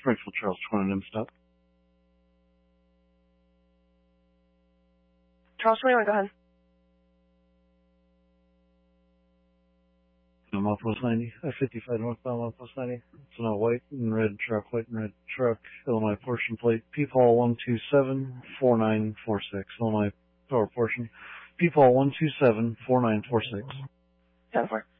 Springfield Charles 21 stop. Charles 21, go ahead. Southwest 90, I-55 northbound Southwest 90. It's a white and red truck, Illinois portion plate, P-Paul 1274946, Illinois power portion, P-Paul 1274946. 10-4.